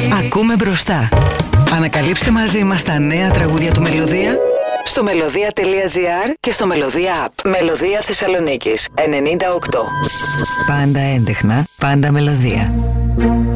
Ακούμε μπροστά. Ανακαλύψτε μαζί μας τα νέα τραγούδια του Μελωδία στο melodia.gr και στο Melodia App. Μελωδία Θεσσαλονίκης 98. Πάντα έντεχνα, πάντα Μελωδία.